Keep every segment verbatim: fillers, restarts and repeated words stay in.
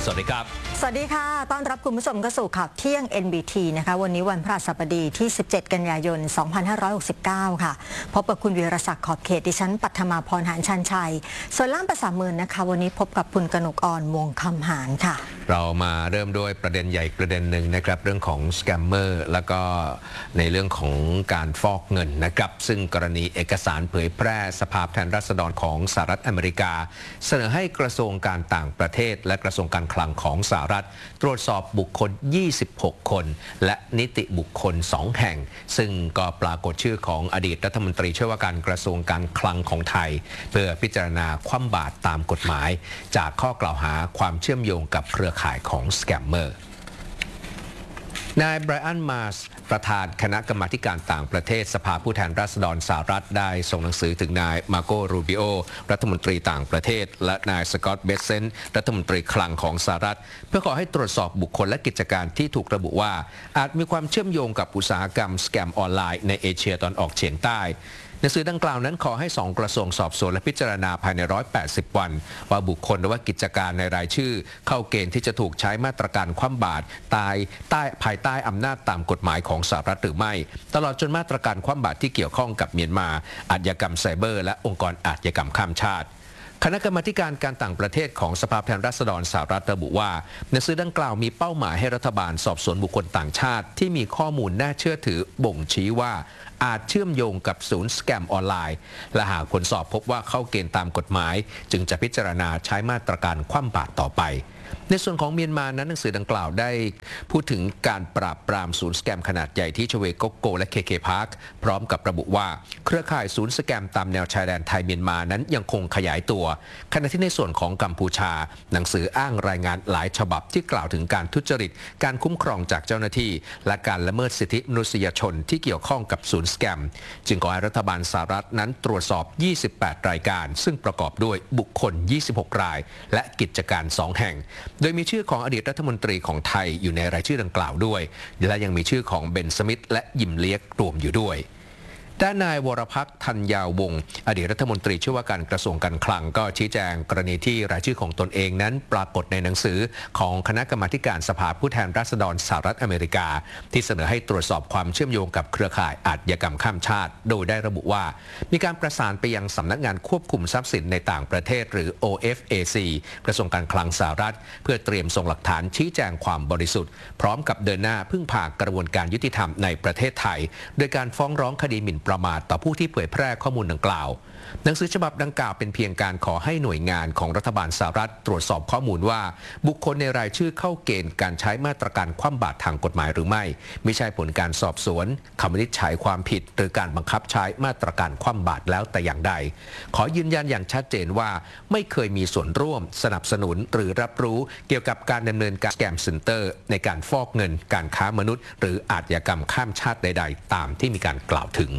สวัสดีครับสวัสดีค่ะต้อนรับคุณผู้ชมเข้าสู่ข่าวเที่ยง เอ็น บี ที นะคะวันนี้วันพฤหัสบดีที่สิบเจ็ดกันยายนสองพันห้าร้อยหกสิบเก้าค่ะพบกับคุณวีรศักดิ์ขอบเขตดิฉันปัทมาพรหานชันชัยส่วนล่ามภาษามือนะคะวันนี้พบกับคุณกนกอ่อนวงคำหานค่ะเรามาเริ่มด้วยประเด็นใหญ่ประเด็นหนึ่งนะครับเรื่องของสแกมเมอร์แล้วก็ในเรื่องของการฟอกเงินนะครับซึ่งกรณีเอกสารเผยแพร่สภาผู้แทนราษฎรของสหรัฐอเมริกาเสนอให้กระทรวงการต่างประเทศและกระทรวงการคลังของสหรัฐตรวจสอบบุคคลยี่สิบหกคนและนิติบุคคลสองแห่งซึ่งก็ปรากฏชื่อของอดีตรัฐมนตรีช่วยว่าการกระทรวงการคลังของไทยเพื่อพิจารณาคว่ำบาตรตามกฎหมายจากข้อกล่าวหาความเชื่อมโยงกับเครือข่ายของสแกมเมอร์นายไบรอันมาสประธานคณะกรรมาการต่างประเทศสภาผู้แทนราษฎรสหรัฐได้ส่งหนังสือถึงนายมาโกรูบิโอรัฐมนตรีต่างประเทศและนายสกอตต์เบสเซนต์รัฐมนตรีคลังของสหรัฐเพื่อขอให้ตรวจสอบบุคคลและกิจการที่ถูกระบุว่าอาจมีความเชื่อมโยงกับอุตสาหกรรมสแกมออนไลน์ในเอเชียตะวันออกเฉียงใต้หนังสือดังกล่าวนั้นขอให้สองกระทรวงสอบสวนและพิจารณาภายในหนึ่งร้อยแปดสิบวันว่าบุคคลหรือว่ากิจการในรายชื่อเข้าเกณฑ์ที่จะถูกใช้มาตรการคว่ำบาตรตายใต้ภายใต้อำนาจตามกฎหมายของสหรัฐหรือไม่ตลอดจนมาตรการคว่ำบาตรที่เกี่ยวข้องกับเมียนมาอาชญากรรมไซเบอร์และองค์กรอาชญากรรมข้ามชาติคณะกรรมาการการต่างประเทศของสภาผู้แทนราษฎรสหรัฐระบุว่าหนังสือดังกล่าวมีเป้าหมายให้รัฐบาลสอบสวนบุคคลต่างชาติที่มีข้อมูลน่าเชื่อถือบ่งชี้ว่าอาจเชื่อมโยงกับศูนย์สแกมออนไลน์และหากผลสอบพบว่าเข้าเกณฑ์ตามกฎหมายจึงจะพิจารณาใช้มาตรการคว่ำบาตรต่อไปในส่วนของเมียนมานั้นหนังสือดังกล่าวได้พูดถึงการปราบปรามศูนย์สแกมขนาดใหญ่ที่ชเวโกโกและเคเคพาร์คพร้อมกับระบุว่าเครือข่ายศูนย์สแกมตามแนวชายแดนไทยเมียนมานั้นยังคงขยายตัวขณะที่ในส่วนของกัมพูชาหนังสืออ้างรายงานหลายฉบับที่กล่าวถึงการทุจริตการคุ้มครองจากเจ้าหน้าที่และการละเมิดสิทธิมนุษยชนที่เกี่ยวข้องกับศูนย์สแกมจึงขอให้รัฐบาลสหรัฐนั้นตรวจสอบยี่สิบแปดรายการซึ่งประกอบด้วยบุคคลยี่สิบหกรายและกิจการสองแห่งโดยมีชื่อของอดีตรัฐมนตรีของไทยอยู่ในรายชื่อดังกล่าวด้วยและยังมีชื่อของเบนสมิธและยิมเลียกรวมอยู่ด้วยด้านนายวรพักษ์ธัญญาวงศ์อดีตรัฐมนตรีช่วยว่าการกระทรวงการคลังก็ชี้แจงกรณีที่รายชื่อของตนเองนั้นปรากฏในหนังสือของคณะกรรมาการสภาผู้แทนราษฎรสหรัฐอเมริกาที่เสนอให้ตรวจสอบความเชื่อมโยงกับเครือข่ายอาชญากรรมข้ามชาติโดยได้ระบุว่ามีการประสานไปยังสำนักงานควบคุมทรัพย์สินในต่างประเทศหรือ โอ เอฟ เอ ซี กระทรวงการคลังสหรัฐเพื่อเตรียมส่งหลักฐานชี้แจงความบริสุทธิ์พร้อมกับเดินหน้าพึ่งพากระบวนการยุติธรรมในประเทศไทยโดยการฟ้องร้องคดีหมิ่นประมาทต่อผู้ที่เผยแพร่ข้อมูลดังกล่าวหนังสือฉบับดังกล่าวเป็นเพียงการขอให้หน่วยงานของรัฐบาลสหรัฐตรวจสอบข้อมูลว่าบุคคลในรายชื่อเข้าเกณฑ์การใช้มาตรการคว่ำบาตรทางกฎหมายหรือไม่ไม่ใช่ผลการสอบสวนคำวินิจฉัยความผิดหรือการบังคับใช้มาตรการคว่ำบาตรแล้วแต่อย่างใดขอยืนยันอย่างชัดเจนว่าไม่เคยมีส่วนร่วมสนับสนุนหรือรับรู้เกี่ยวกับการดำเนินการสแกมเซ็นเตอร์ในการฟอกเงินการค้ามนุษย์หรืออาชญากรรมข้ามชาติใดๆตามที่มีการกล่าวถึง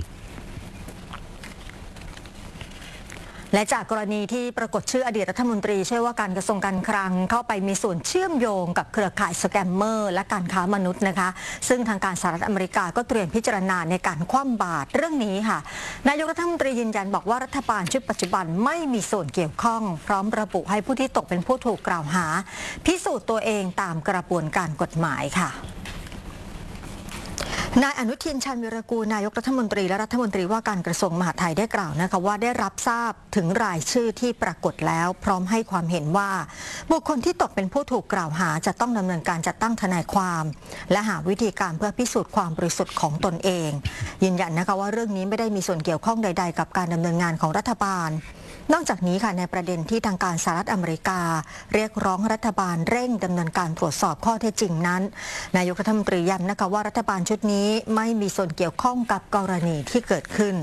และจากกรณีที่ปรากฏชื่ออดีตรัฐมนตรีช่วยว่าการกระทรวงการคลังเข้าไปมีส่วนเชื่อมโยงกับเครือข่ายสแกมเมอร์และการค้ามนุษย์นะคะซึ่งทางการสหรัฐอเมริกาก็เตรียมพิจารณาในการคว่ำบาตรเรื่องนี้ค่ะนายกรัฐมนตรียืนยันบอกว่ารัฐบาลชุดปัจจุบันไม่มีส่วนเกี่ยวข้องพร้อมระบุให้ผู้ที่ตกเป็นผู้ถูกกล่าวหาพิสูจน์ตัวเองตามกระบวนการกฎหมายค่ะนายอนุทิน ชาญวีรกูลนายกรัฐมนตรีและรัฐมนตรีว่าการกระทรวงมหาดไทยได้กล่าวนะคะว่าได้รับทราบถึงรายชื่อที่ปรากฏแล้วพร้อมให้ความเห็นว่าบุคคลที่ตกเป็นผู้ถูกกล่าวหาจะต้องดำเนินการจัดตั้งทนายความและหาวิธีการเพื่อพิสูจน์ความบริสุทธิ์ของตนเองยืนยันนะคะว่าเรื่องนี้ไม่ได้มีส่วนเกี่ยวข้องใดๆกับการดำเนินงานของรัฐบาลนอกจากนี้ค่ะในประเด็นที่ทางการสหรัฐอเมริกาเรียกร้องรัฐบาลเร่งดำเนินการตรวจสอบข้อเท็จจริงนั้นนายกรัฐมนตรีย้ำนะคะว่ารัฐบาลชุดนี้ไม่มีส่วนเกี่ยวข้องกับกรณีที่เกิดขึ้น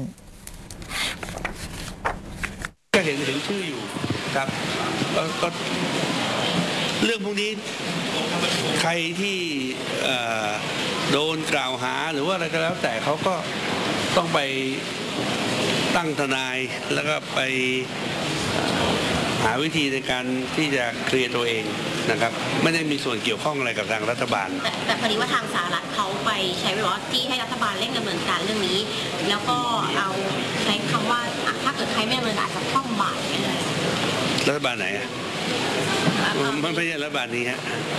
ก็เห็นเห็นชื่ออยู่ครับก็เรื่องพวกนี้ใครที่โดนกล่าวหาหรือว่าอะไรก็แล้วแต่เขาก็ต้องไปตั้งทนายแล้วก็ไปหาวิธีในการที่จะเคลียร์ตัวเองนะครับไม่ได้มีส่วนเกี่ยวข้องอะไรกับทางรัฐบาลแต่แต่พอดีว่าทางสหรัฐเขาไปใช้เวลาที่ให้รัฐบาลเร่งดำเนินการเรื่องนี้แล้วก็เอาใช้คำว่าถ้าเกิดใครไม่ดำเนินการจะคว่ำบาตรรัฐบาลไหนมันไม่ใช่รัฐบาลนี้ฮะ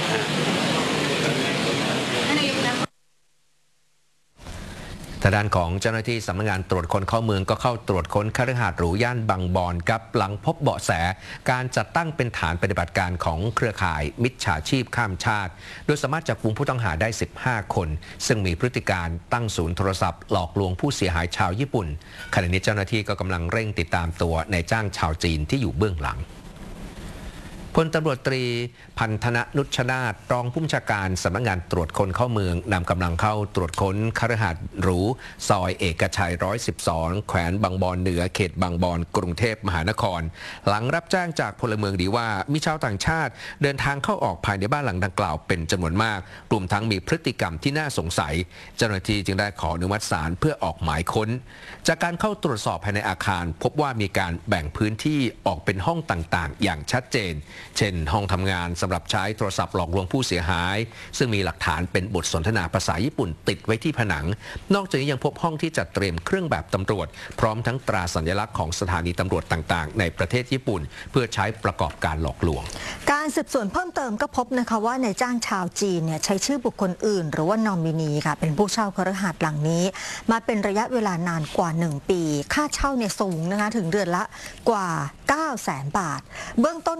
ทางด้านของเจ้าหน้าที่สำนักงานตรวจคนเข้าเมืองก็เข้าตรวจค้นคฤหาสน์หรูย่านบางบอนกับหลังพบเบาะแสการจัดตั้งเป็นฐานปฏิบัติการของเครือข่ายมิจฉาชีพข้ามชาติ โดยสามารถจับกุมผู้ต้องหาได้สิบห้าคนซึ่งมีพฤติการตั้งศูนย์โทรศัพท์หลอกลวงผู้เสียหายชาวญี่ปุ่นขณะนี้เจ้าหน้าที่ก็กำลังเร่งติดตามตัวนายจ้างชาวจีนที่อยู่เบื้องหลังพลตำรวจตรีพันธนะนุชนาถรองผู้บัญชาการสำนักงานตรวจคนเข้าเมืองนำกำลังเข้าตรวจค้นคฤหาสน์หรูซอยเอกชัยร้อยสิบสองแขวงบางบอนเหนือเขตบางบอนกรุงเทพมหานครหลังรับแจ้งจากพลเมืองดีว่ามีชาวต่างชาติเดินทางเข้าออกภายในบ้านหลังดังกล่าวเป็นจำนวนมากรวมทั้งมีพฤติกรรมที่น่าสงสัยเจ้าหน้าที่จึงได้ขออนุมัติศาลเพื่อออกหมายค้นจากการเข้าตรวจสอบภายในอาคารพบว่ามีการแบ่งพื้นที่ออกเป็นห้องต่างๆอย่างชัดเจนเช่นห้องทำงานสำหรับใช้โทรศัพท์หลอกลวงผู้เสียหายซึ่งมีหลักฐานเป็นบทสนทนาภาษาญี่ปุ่นติดไว้ที่ผนังนอกจากนี้ยังพบห้องที่จัดเตรียมเครื่องแบบตำรวจพร้อมทั้งตราสัญลักษณ์ของสถานีตำรวจต่างๆในประเทศญี่ปุ่นเพื่อใช้ประกอบการหลอกลวงการสืบสวนเพิ่มเติมก็พบนะคะว่านายจ้างชาวจีนเนี่ยใช้ชื่อบุคคลอื่นหรือว่านอมินีค่ะเป็นผู้เช่าคฤหาสน์หลังนี้มาเป็นระยะเวลานานกว่าหนึ่งปีค่าเช่าเนี่ยสูงนะคะถึงเดือนละกว่า เก้าแสน บาทเบื้องต้น